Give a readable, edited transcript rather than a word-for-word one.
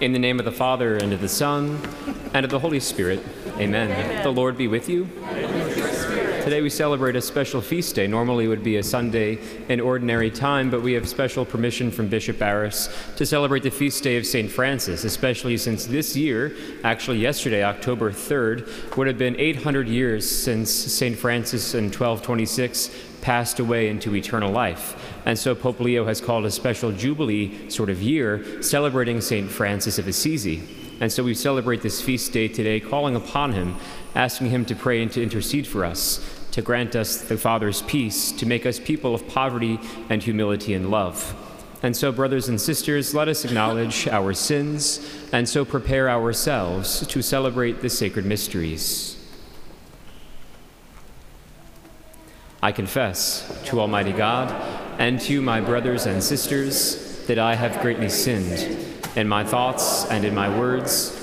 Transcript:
In the name of the Father, and of the Son, and of the Holy Spirit. Amen. The Lord be with you. Today we celebrate a special feast day. Normally it would be a Sunday in ordinary time, but we have special permission from Bishop Barris to celebrate the feast day of St. Francis, especially since this year, actually yesterday, October 3rd, would have been 800 years since St. Francis in 1226 passed away into eternal life. And so Pope Leo has called a special Jubilee sort of year celebrating St. Francis of Assisi. And so we celebrate this feast day today, calling upon him, asking him to pray and to intercede for us, to grant us the Father's peace, to make us people of poverty and humility and love. And so, brothers and sisters, let us acknowledge our sins and so prepare ourselves to celebrate the sacred mysteries. I confess to Almighty God and to you, my brothers and sisters, that I have greatly sinned in my thoughts and in my words,